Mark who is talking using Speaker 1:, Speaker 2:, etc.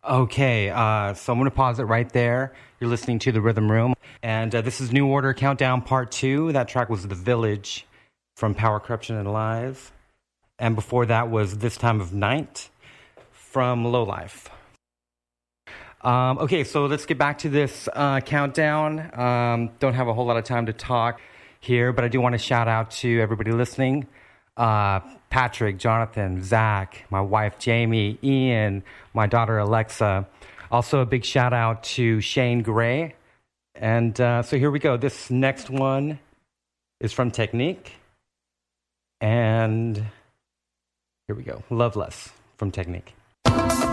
Speaker 1: Okay, so I'm going to pause it right there. You're listening to The Rhythm Room. And this is New Order Countdown Part 2. That track was The Village from Power, Corruption, and Lies. And before that was This Time of Night from Lowlife. Okay, so let's get back to this countdown. Don't have a whole lot of time to talk here, but I do want to shout out to everybody listening. Patrick, Jonathan, Zach, my wife Jamie, Ian, my daughter Alexa. Also a big shout out to Shane Gray. And so here we go. This next one is from Technique. And here we go. Loveless from Technique.